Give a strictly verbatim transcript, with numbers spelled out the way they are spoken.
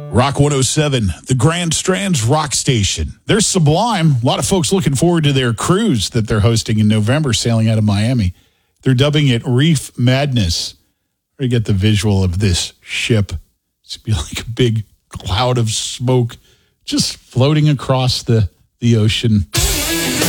Rock one oh seven, the Grand Strands Rock Station. They're sublime. A lot of folks looking forward to their cruise that they're hosting in November, sailing out of Miami. They're dubbing it Reef Madness. You get the visual of this ship. It's going to be like a big cloud of smoke just floating across the, the ocean.